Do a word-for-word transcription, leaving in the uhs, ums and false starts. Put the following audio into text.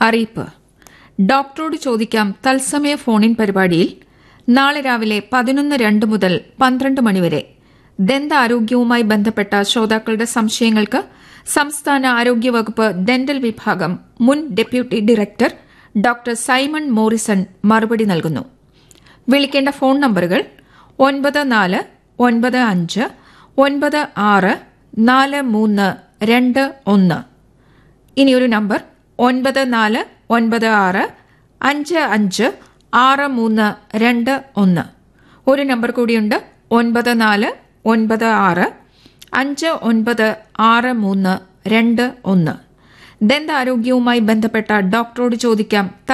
അറിയിപ്പ്. ഡോക്ടറോട് ചോദിക്കാം തത്സമയ ഫോണിൻ പരിപാടിയിൽ നാളെ രാവിലെ പതിനൊന്ന് രണ്ട് മുതൽ പന്ത്രണ്ട് മണിവരെ ദന്താരോഗ്യവുമായി ബന്ധപ്പെട്ട ശ്രോതാക്കളുടെ സംശയങ്ങൾക്ക് സംസ്ഥാന ആരോഗ്യവകുപ്പ് ഡെന്റൽ വിഭാഗം മുൻ deputy director doctor Simon Morrison മറുപടി നൽകുന്നു. വിളിക്കേണ്ട ഫോൺ നമ്പറുകൾ ഒൻപത് നാല് ഒൻപത് അഞ്ച് ഒൻപത് ആറ് നാല് മൂന്ന് രണ്ട് ഒന്ന്. ഇനിയൊരു നമ്പർ ഒൻപത് നാല് ഒൻപത് ആറ് അഞ്ച് അഞ്ച് ആറ് മൂന്ന് രണ്ട് ഒന്ന്. ഒരു നമ്പർ കൂടിയുണ്ട്, ഒൻപത് നാല് ഒൻപത് ആറ് അഞ്ച് ഒൻപത് ആറ് മൂന്ന് രണ്ട് ഒന്ന്. ദന്താരോഗ്യവുമായി ബന്ധപ്പെട്ട ഡോക്ടറോട് ചോദിക്കാം